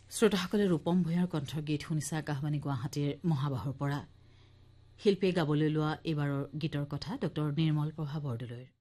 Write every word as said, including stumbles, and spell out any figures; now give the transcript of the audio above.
শ্ৰোতাসকলে ৰূপম ভূঞাৰ কণ্ঠৰ গীত শুনিছে আকাশবাণী গুৱাহাটীৰ মহাবাহৰ পৰা। শিল্পীয়ে গাবলৈ লোৱা এইবাৰৰ গীতৰ কথা ডক্টৰ নিৰ্মল প্ৰভা বৰদলৈৰ।